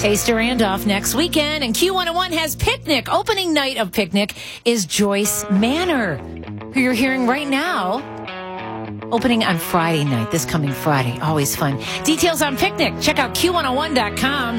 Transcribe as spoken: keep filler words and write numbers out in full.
Taster Randolph next weekend. And Q one oh one has Picnic. Opening night of Picnic is Joyce Manor, who you're hearing right now. Opening on Friday night, this coming Friday. Always fun. Details on Picnic. Check out Q one oh one dot com.